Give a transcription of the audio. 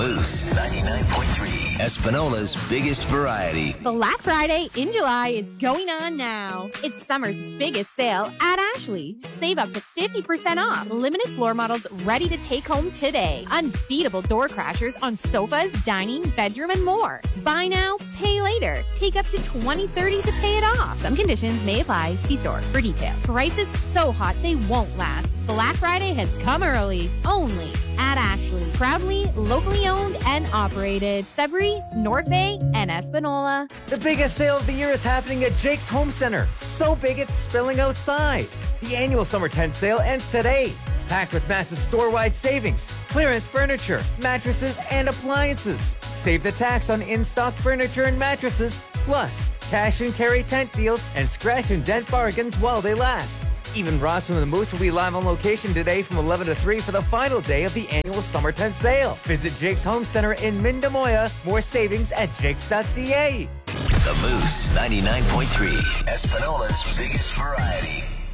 Moose 99.3, Espinola's biggest variety. Black Friday in July is going on now. It's summer's biggest sale at Ashley. Save up to 50% off. Limited floor models ready to take home today. Unbeatable door crashers on sofas, dining, bedroom, and more. Buy now, pay later. Take up to 20/30 to pay it off. Some conditions may apply. See store for details. Prices so hot they won't last. Black Friday has come early. Only at Ashley. Proudly, locally owned and operated. Sudbury, North Bay, and Espanola. The biggest sale of the year is happening at Jake's Home Center. So big it's spilling outside. The annual summer tent sale ends today. Packed with massive store-wide savings, clearance furniture, mattresses, and appliances. Save the tax on in-stock furniture and mattresses, plus cash and carry tent deals and scratch and dent bargains while they last. Even Ross from the Moose will be live on location today from 11 to 3 for the final day of the annual summer tent sale. Visit Jake's Home Center in Mindamoya. More savings at jakes.ca. The Moose 99.3, Espinola's biggest variety.